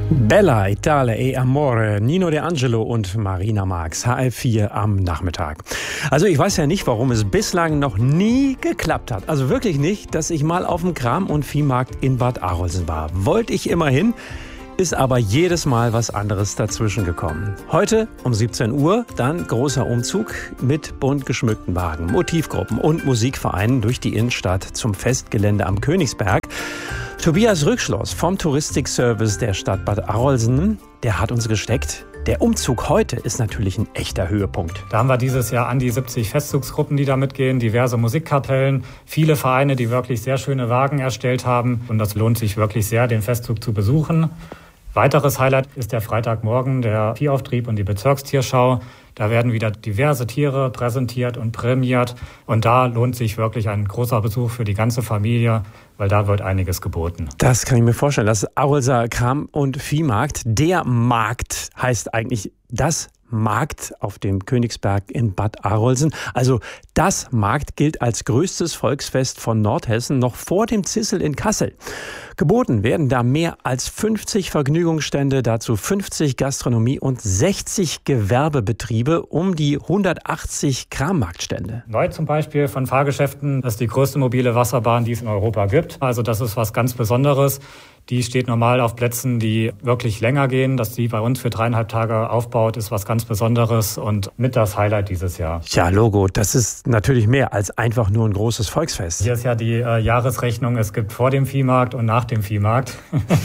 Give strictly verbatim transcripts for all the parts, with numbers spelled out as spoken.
Bella, Italia e Amore, Nino De Angelo und Marina Marx, H F vier am Nachmittag. Also ich weiß ja nicht, warum es bislang noch nie geklappt hat. Also wirklich nicht, dass ich mal auf dem Kram- und Viehmarkt in Bad Arolsen war. Wollte ich immerhin, ist aber jedes Mal was anderes dazwischen gekommen. Heute um siebzehn Uhr dann großer Umzug mit bunt geschmückten Wagen, Motivgruppen und Musikvereinen durch die Innenstadt zum Festgelände am Königsberg. Tobias Rückschloss vom Touristikservice der Stadt Bad Arolsen, der hat uns gesteckt. Der Umzug heute ist natürlich ein echter Höhepunkt. Da haben wir dieses Jahr an die siebzig Festzugsgruppen, die da mitgehen, diverse Musikkapellen, viele Vereine, die wirklich sehr schöne Wagen erstellt haben. Und das lohnt sich wirklich sehr, den Festzug zu besuchen. Weiteres Highlight ist der Freitagmorgen, der Viehauftrieb und die Bezirkstierschau. Da werden wieder diverse Tiere präsentiert und prämiert. Und da lohnt sich wirklich ein großer Besuch für die ganze Familie, weil da wird einiges geboten. Das kann ich mir vorstellen. Das Arolser Kram- und Viehmarkt, der Markt heißt eigentlich das Markt auf dem Königsberg in Bad Arolsen. Also das Markt gilt als größtes Volksfest von Nordhessen, noch vor dem Zissel in Kassel. Geboten werden da mehr als fünfzig Vergnügungsstände, dazu fünfzig Gastronomie- und sechzig Gewerbebetriebe um die hundertachtzig Krammarktstände. Neu zum Beispiel von Fahrgeschäften, das ist die größte mobile Wasserbahn, die es in Europa gibt. Also das ist was ganz Besonderes. Die steht normal auf Plätzen, die wirklich länger gehen. Dass die bei uns für dreieinhalb Tage aufbaut, ist was ganz Besonderes und mit das Highlight dieses Jahr. Ja, Logo, das ist natürlich mehr als einfach nur ein großes Volksfest. Hier ist ja die äh, Jahresrechnung, es gibt vor dem Viehmarkt und nach dem Viehmarkt.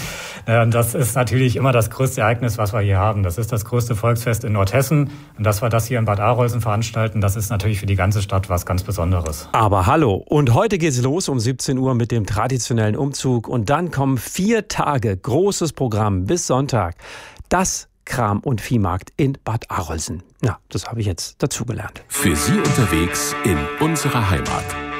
Das ist natürlich immer das größte Ereignis, was wir hier haben. Das ist das größte Volksfest in Nordhessen. Und dass wir das hier in Bad Arolsen veranstalten, das ist natürlich für die ganze Stadt was ganz Besonderes. Aber hallo, und heute geht's los um siebzehn Uhr mit dem traditionellen Umzug. Und dann kommen vier Tage großes Programm bis Sonntag. Das Kram- und Viehmarkt in Bad Arolsen. Na, das habe ich jetzt dazugelernt. Für Sie unterwegs in unserer Heimat.